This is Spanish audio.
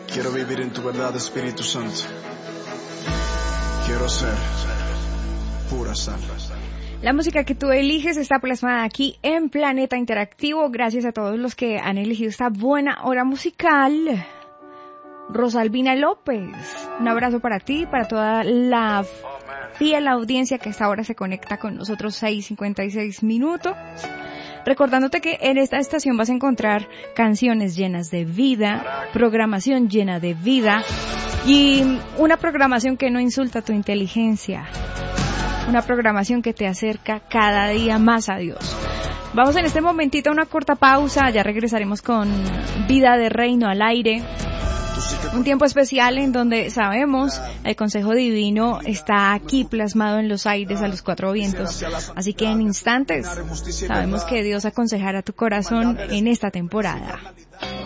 Quiero vivir en tu verdad, Espíritu Santo. Quiero ser pura sal. La música que tú eliges está plasmada aquí en Planeta Interactivo. Gracias a todos los que han elegido esta buena hora musical. Rosalvina López, un abrazo para ti, para toda la fiel audiencia que hasta ahora se conecta con nosotros, 6:56 minutos. Recordándote que en esta estación vas a encontrar canciones llenas de vida, programación llena de vida y una programación que no insulta tu inteligencia. Una programación que te acerca cada día más a Dios. Vamos en este momentito a una corta pausa, ya regresaremos con Vida de Reino al aire. Un tiempo especial en donde sabemos el consejo divino está aquí plasmado en los aires a los cuatro vientos. Así que en instantes sabemos que Dios aconsejará tu corazón en esta temporada.